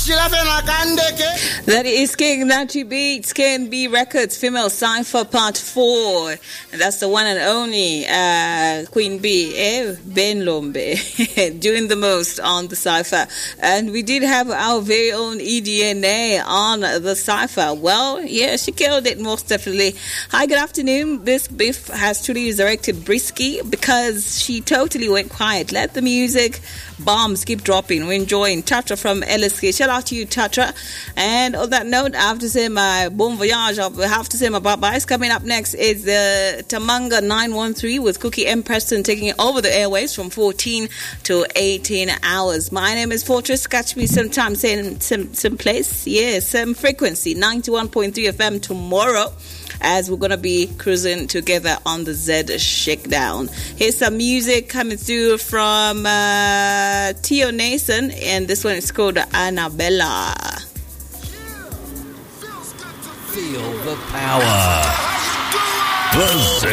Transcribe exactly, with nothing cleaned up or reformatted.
That is King Nachi Beats, K N B Records, Female Cypher Part four. And that's the one and only uh, Queen B, eh? Ben Lombe, doing the most on the Cypher. And we did have our very own E D N A on the Cypher. Well, yeah, she killed it most definitely. Hi, good afternoon. This Biff has truly resurrected Brisky because she totally went quiet. Let the music bombs keep dropping. We're enjoying Tatra from L S K. Shout out to you, Tatra. And on that note, I have to say my bon voyage. I have to say my bye-byes. Coming up next is the Tamanga nine one three with Cookie M. Preston taking over the airwaves from fourteen to eighteen hours. My name is Fortress. Catch me sometime, same, same, same place. Yeah, same frequency, ninety-one point three F M tomorrow, as we're going to be cruising together on the Z Shakedown. Here's some music coming through from uh, Tio Nason, and this one is called Annabella. Feel the power. The